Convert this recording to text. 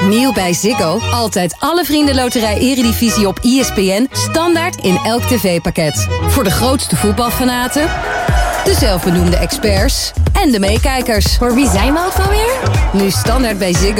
Nieuw bij Ziggo. Altijd alle Vriendenloterij Eredivisie op ESPN. Standaard in elk tv-pakket. Voor de grootste voetbalfanaten, de zelfbenoemde experts en de meekijkers. Voor wie zijn we ook alweer? Nu standaard bij Ziggo.